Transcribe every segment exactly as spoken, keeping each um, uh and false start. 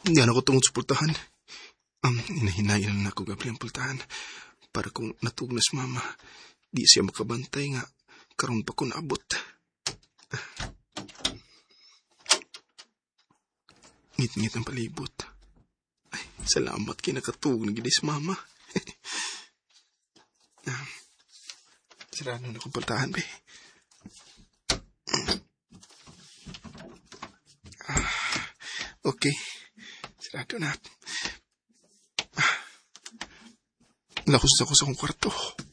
Hindi na ko tungod sa pultahan. Um, hinahinayan na ako gabi ang pultahan. Para kung natugnas mama, di siya makabantay nga. Karon pa ko naabot. Ngit-ngit ang palibot. Ay, salamat kinakatug na gidis mama. um, Sarado na akong pultahan, be. Ah, okay. Sarado na. Ah, lakos ako sa akong kwarto.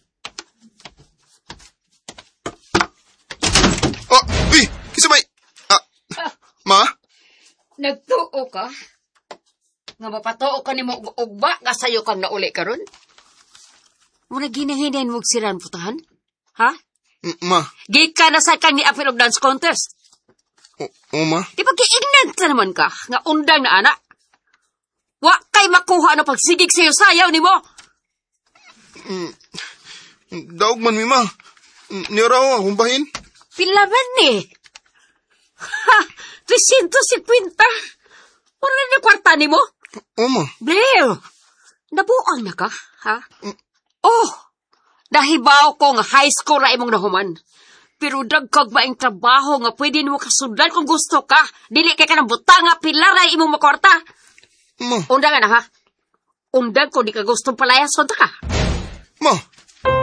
Oh, uy! Kisabay! Ah, ma? Nagtuo ka? Nga mapatuo ka ni mo ugba nga sayo kang nauli karon? Muna ginahinayin mong siran putahan? Ha? M- ma? Gika na sa kang ni apil og dance contest. O, o ma? Di ba giignant na naman ka? Nga undang na anak? Wa kay makuha ano pagsigig sa'yo sayaw ni mo? Mm, daog man mi ma. Niraw akong bahin. Pila man ni? Ha? three fifty. Wala na kwarta ni mo? O ma? Blair, nabuang na ka, ha? Mm. Oh, nahibaw ko nga high school na imong nahuman. Pero dagkag ba ang trabaho nga pwede mo kasundan kung gusto ka? Dili kay ka ng butang nga pilar ay imong makwarta. Ma? Undang na ha? Undang kung di ka gustong palayason ta ka. Ma?